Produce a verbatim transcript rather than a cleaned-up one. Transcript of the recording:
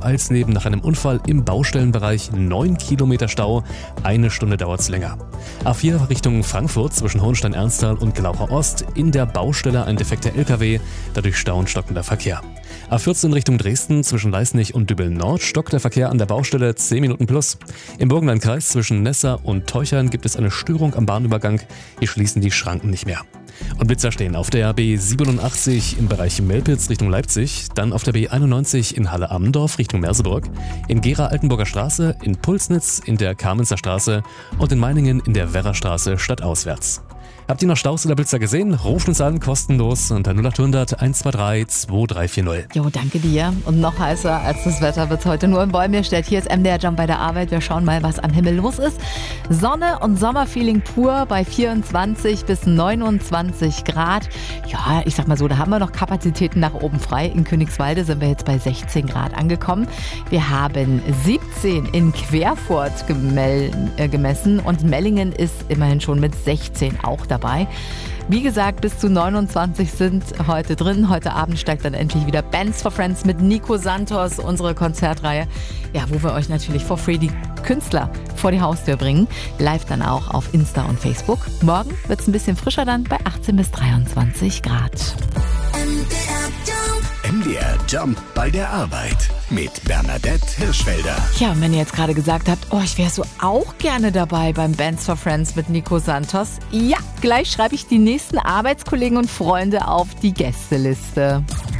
Alsleben nach einem Unfall im Baustellenbereich, neun Kilometer Stau, eine Stunde dauert es länger. A vier Richtung Frankfurt zwischen Hohenstein-Ernsthal und Glaucher Ost, in der Baustelle ein defekter L K W, dadurch Stau und stockender Verkehr. A vierzehn Richtung Dresden zwischen Leisnig und Dübbel-Nord stockt der Verkehr an der Baustelle zehn Minuten plus. Im Burgenlandkreis zwischen Nessa und Teuchern gibt es eine Störung am Bahnübergang, hier schließen die Schranken nicht mehr. Und Blitzer stehen auf der B siebenundachtzig im Bereich Melpitz Richtung Leipzig, dann auf der B einundneunzig in Halle-Amendorf Richtung Merseburg, in Gera-Altenburger Straße, in Pulsnitz in der Kamenzer Straße und in Meiningen in der Werrastraße stadtauswärts. Habt ihr noch Staus oder Blitzer gesehen? Ruft uns an, kostenlos unter null acht hundert eins zwei drei zwei drei vier null. Jo, danke dir. Und noch heißer als das Wetter wird's heute nur in Bäumierstedt. Hier ist M D R Jump bei der Arbeit. Wir schauen mal, was am Himmel los ist. Sonne und Sommerfeeling pur bei vierundzwanzig bis neunundzwanzig Grad. Ja, ich sag mal so, da haben wir noch Kapazitäten nach oben frei. In Königswalde sind wir jetzt bei sechzehn Grad angekommen. Wir haben siebzehn in Querfurt gemel- äh, gemessen und Mellingen ist immerhin schon mit sechzehn auch dabei. Wie gesagt, bis zu neunundzwanzig sind heute drin. Heute Abend steigt dann endlich wieder Bands for Friends mit Nico Santos, unsere Konzertreihe. Ja, wo wir euch natürlich for free die Künstler vor die Haustür bringen. Live dann auch auf Insta und Facebook. Morgen wird es ein bisschen frischer dann bei achtzehn bis dreiundzwanzig Grad. M D R Jump bei der Arbeit mit Bernadette Hirschfelder. Ja, und wenn ihr jetzt gerade gesagt habt, oh, ich wäre so auch gerne dabei beim Bands for Friends mit Nico Santos. Ja, gleich schreibe ich die nächsten Arbeitskollegen und Freunde auf die Gästeliste.